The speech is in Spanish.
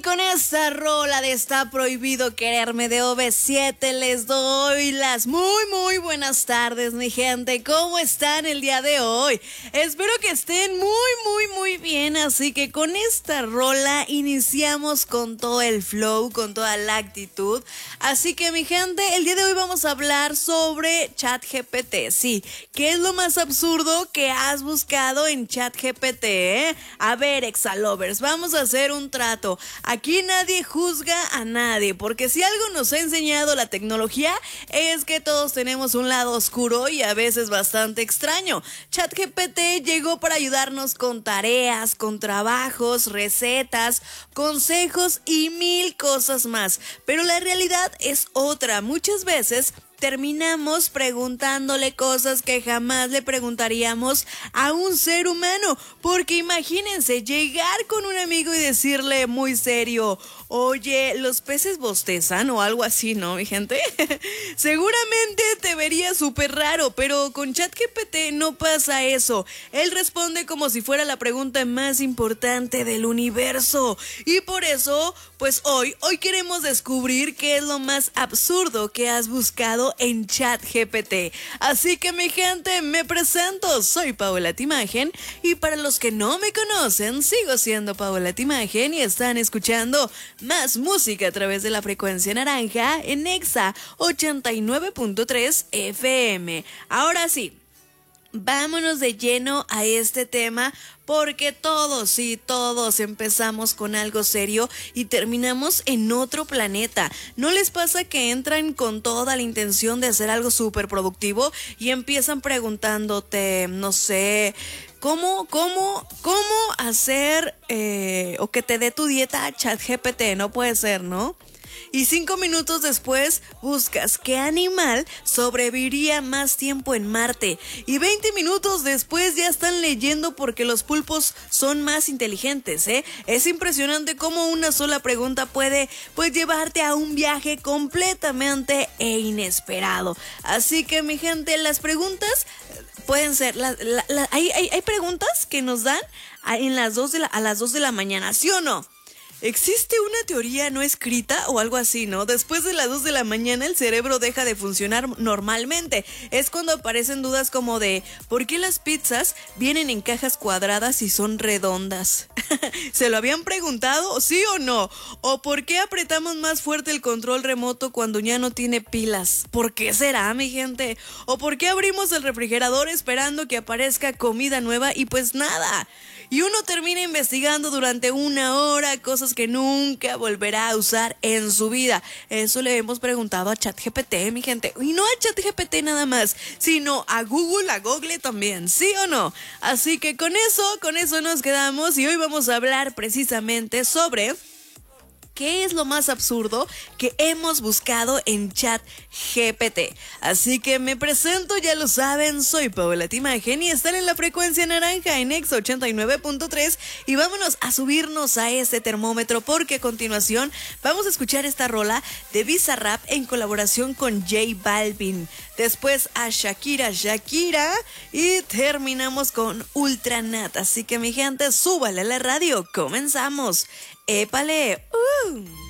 con esta rola de Está Prohibido Quererme de OV7 les doy las muy buenas tardes, mi gente. ¿Cómo están el día de hoy? Espero que estén muy bien, así que con esta rola iniciamos con todo el flow, con toda la actitud. Así que, mi gente, el día de hoy vamos a hablar sobre ChatGPT. Sí, ¿qué es lo más absurdo que has buscado en ChatGPT? A ver, Exalovers, vamos a hacer un trato. Aquí nadie juzga a nadie, porque si algo nos ha enseñado la tecnología es que todos tenemos un lado oscuro y a veces bastante extraño. ChatGPT llegó para ayudarnos con tareas, con trabajos, recetas, consejos y mil cosas más. Pero la realidad es otra. Muchas veces terminamos preguntándole cosas que jamás le preguntaríamos a un ser humano. Porque imagínense llegar con un amigo y decirle muy serio: oye, ¿los peces bostezan? O algo así, ¿no, mi gente? Seguramente te vería súper raro, pero con ChatGPT no pasa eso. Él responde como si fuera la pregunta más importante del universo. Y por eso, pues hoy queremos descubrir qué es lo más absurdo que has buscado en ChatGPT. Así que, mi gente, me presento. Soy Paola Timagen y para los que no me conocen, sigo siendo Paola Timagen y están escuchando más música a través de la frecuencia naranja en Exa 89.3 FM. Ahora sí, vámonos de lleno a este tema, porque todos empezamos con algo serio y terminamos en otro planeta. ¿No les pasa que entran con toda la intención de hacer algo súper productivo y empiezan preguntándote, no sé, ¿cómo hacer o que te dé tu dieta a ChatGPT? No puede ser, ¿no? Y 5 minutos después buscas qué animal sobreviviría más tiempo en Marte. Y 20 minutos después ya están leyendo porque los pulpos son más inteligentes, ¿eh? Es impresionante cómo una sola pregunta puede llevarte a un viaje completamente inesperado. Así que, mi gente, las preguntas pueden ser... hay preguntas que nos dan a las 2 de la mañana, ¿sí o no? Existe una teoría no escrita o algo así, ¿no? Después de las 2 de la mañana el cerebro deja de funcionar normalmente. Es cuando aparecen dudas como de ¿por qué las pizzas vienen en cajas cuadradas y son redondas? ¿Se lo habían preguntado? ¿Sí o no? ¿O por qué apretamos más fuerte el control remoto cuando ya no tiene pilas? ¿Por qué será, mi gente? ¿O por qué abrimos el refrigerador esperando que aparezca comida nueva y pues nada? Y uno termina investigando durante 1 hora cosas que nunca volverá a usar en su vida. Eso le hemos preguntado a ChatGPT, mi gente. Y no a ChatGPT nada más, sino a Google también, ¿sí o no? Así que con eso nos quedamos y hoy vamos a hablar precisamente sobre ¿qué es lo más absurdo que hemos buscado en ChatGPT? Así que me presento, ya lo saben, soy Paola Timagen y están en la frecuencia naranja en Exa 89.3 y vámonos a subirnos a este termómetro porque a continuación vamos a escuchar esta rola de Bizarrap en colaboración con J Balvin. Después a Shakira y terminamos con Ultranat. Así que, mi gente, súbale a la radio, comenzamos. ¡Épale!